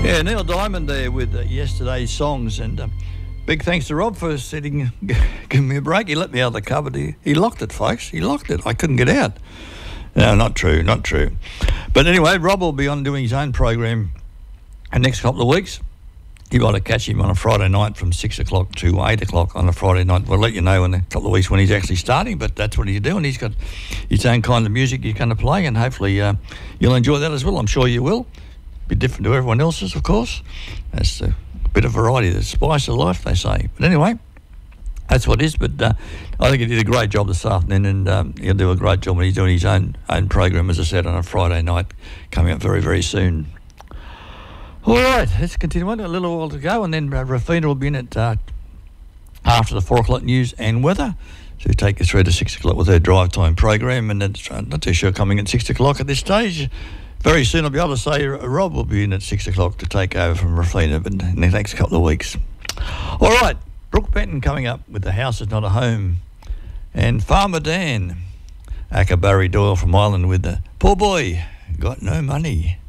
Yeah, Neil Diamond there with yesterday's songs, and big thanks to Rob for giving me a break. He let me out of the cupboard. He locked it, folks. He locked it. I couldn't get out. No, not true. But anyway, Rob will be on doing his own program the next couple of weeks. You might catch him on a Friday night from 6 o'clock to 8 o'clock on a Friday night. We'll let you know in a couple of weeks when he's actually starting, but that's what he's doing. He's got his own kind of music he's going to play, and hopefully you'll enjoy that as well. I'm sure you will. Be different to everyone else's, of course. That's a bit of variety, the spice of life, they say. But anyway, that's what it is. But I think he did a great job this afternoon, and he'll do a great job when he's doing his own program, as I said, on a Friday night, coming up very, very soon. All right, let's continue on. A little while to go, and then Rafina will be in it after the 4 o'clock news and weather to take us through to 6 o'clock with her drive time program. And it's not too sure coming at 6 o'clock at this stage. Very soon I'll be able to say Rob will be in at 6 o'clock to take over from Rafina, but in the next couple of weeks. All right, Brooke Benton coming up with The House Is Not a Home, and Farmer Dan, Aka Barry Doyle from Ireland with the Poor Boy Got No Money.